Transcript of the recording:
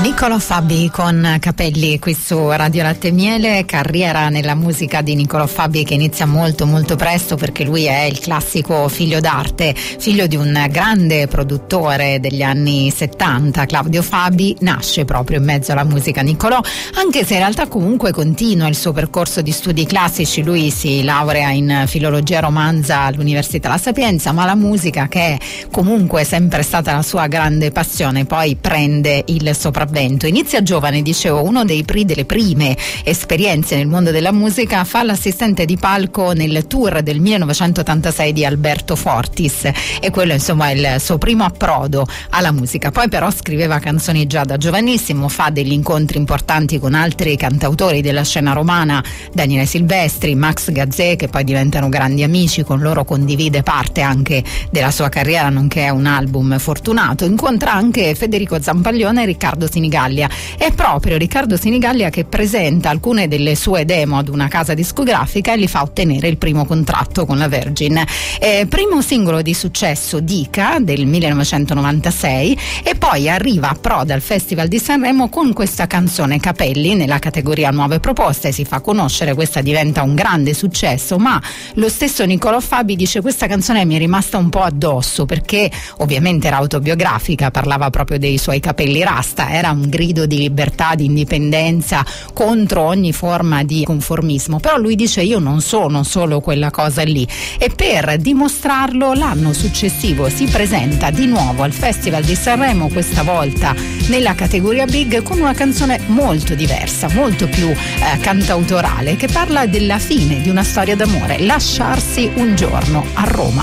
Niccolò Fabi con Capelli qui su Radio Latte e Miele. Carriera nella musica di Niccolò Fabi che inizia molto molto presto, perché lui è il classico figlio d'arte, figlio di un grande produttore degli anni 70, Claudio Fabi. Nasce proprio in mezzo alla musica Niccolò, anche se in realtà comunque continua il suo percorso di studi classici. Lui si laurea in filologia romanza all'Università La Sapienza, ma la musica, che è comunque sempre stata la sua grande passione, poi prende il sopravvento. Inizia giovane, dicevo, delle prime esperienze nel mondo della musica, fa l'assistente di palco nel tour del 1986 di Alberto Fortis, e quello insomma è il suo primo approdo alla musica. Poi però scriveva canzoni già da giovanissimo, fa degli incontri importanti con altri cantautori della scena romana, Daniele Silvestri, Max Gazzè, che poi diventano grandi amici, con loro condivide parte anche della sua carriera, nonché un album fortunato. Incontra anche Federico Zampaglione e Riccardo Sinigallia. È proprio Riccardo Sinigallia che presenta alcune delle sue demo ad una casa discografica e gli fa ottenere il primo contratto con la Virgin. Primo singolo di successo, Dica, del 1996, e poi arriva a Proda al Festival di Sanremo con questa canzone, Capelli, nella categoria Nuove Proposte. Si fa conoscere, questa diventa un grande successo, ma lo stesso Niccolò Fabi dice: questa canzone mi è rimasta un po' addosso, perché ovviamente era autobiografica, parlava proprio dei suoi capelli rasta, era un grido di libertà, di indipendenza contro ogni forma di conformismo. Però lui dice: io non sono solo quella cosa lì, e per dimostrarlo l'anno successivo si presenta di nuovo al Festival di Sanremo, questa volta nella categoria Big, con una canzone molto diversa, molto più cantautorale, che parla della fine di una storia d'amore, Lasciarsi un giorno a Roma.